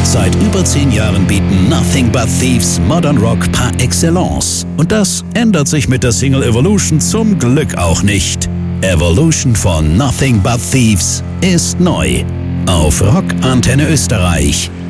Seit über 10 Jahren bieten Nothing But Thieves Modern Rock par excellence. Und das ändert sich mit der Single Evolution zum Glück auch nicht. Evolution von Nothing But Thieves ist neu. Auf Rock Antenne Österreich.